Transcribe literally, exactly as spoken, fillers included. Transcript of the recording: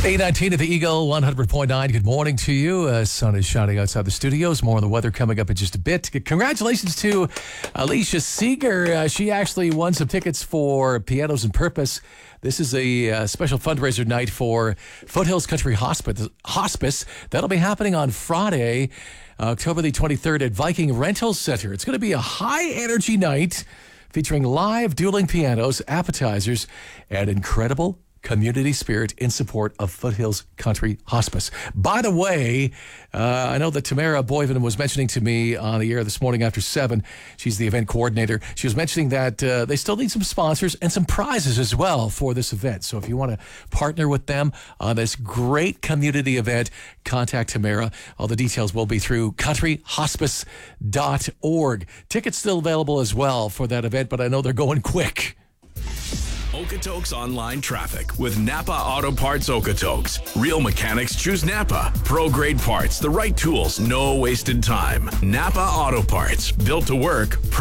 eight nineteen at the Eagle, one hundred point nine. Good morning to you. Uh, sun is shining outside the studios. More on the weather coming up in just a bit. Congratulations to Alicia Seeger. Uh, she actually won some tickets for Pianos and Purpose. This is a uh, special fundraiser night for Foothills Country Hospice. Hospice. That'll be happening on Friday, uh, October the twenty-third at Viking Rental Center. It's going to be a high-energy night featuring live dueling pianos, appetizers, and incredible community spirit in support of Foothills Country Hospice. By the way, uh, I know that Tamara Boyven was mentioning to me on the air this morning after seven. She's the event coordinator. She was mentioning that uh, they still need some sponsors and some prizes as well for this event. So if you want to partner with them on this great community event, contact Tamara. All the details will be through country hospice dot org. Tickets still available as well for that event, but I know they're going quick. Okotoks Online Traffic with Napa Auto Parts Okotoks. Real mechanics choose Napa. Pro-grade parts, the right tools, no wasted time. Napa Auto Parts, built to work.